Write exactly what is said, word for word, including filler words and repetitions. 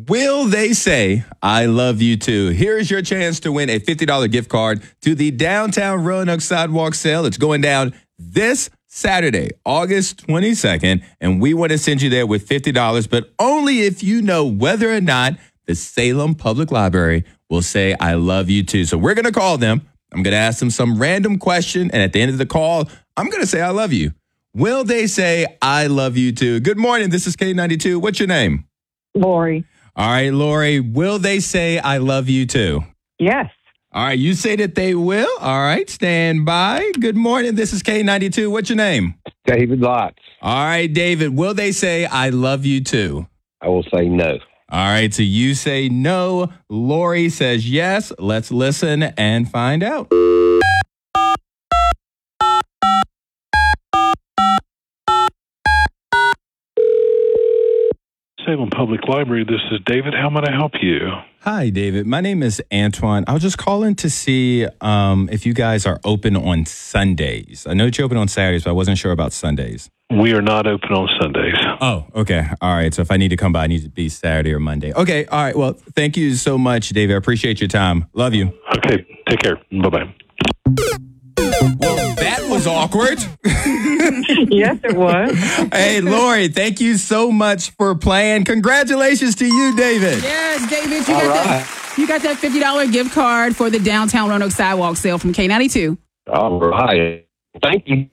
Will they say, I love you too? Here's your chance to win a fifty dollars gift card to the Downtown Roanoke Sidewalk Sale. It's going down this Saturday, August twenty-second, and we want to send you there with fifty dollars, but only if you know whether or not the Salem Public Library will say, I love you too. So we're going to call them. I'm going to ask them some random question, and at the end of the call, I'm going to say, I love you. Will they say, I love you too? Good morning. This is K ninety-two. What's your name? Lori. All right, Lori. Will they say, I love you too? Yes. All right. You say that they will. All right. Stand by. Good morning. This is K ninety-two. What's your name? David Lotz. All right, David. Will they say, I love you too? I will say no. All right. So you say no. Lori says yes. Let's listen and find out. Salem Public Library, this is David. How might I help you? Hi, David. My name is Antoine. I was just calling to see um, if you guys are open on Sundays. I know that you're open on Saturdays, but I wasn't sure about Sundays. We are not open on Sundays. Oh, okay. All right. So if I need to come by, I need to be Saturday or Monday. Okay. All right. Well, thank you so much, David. I appreciate your time. Love you. Okay. Take care. Bye-bye. Well, that was awkward. Yes, it was. Hey, Lori, thank you so much for playing. Congratulations to you, David. Yes, David, you All got right. that. You got that fifty dollars gift card for the Downtown Roanoke Sidewalk Sale from K ninety-two. All right. Thank you.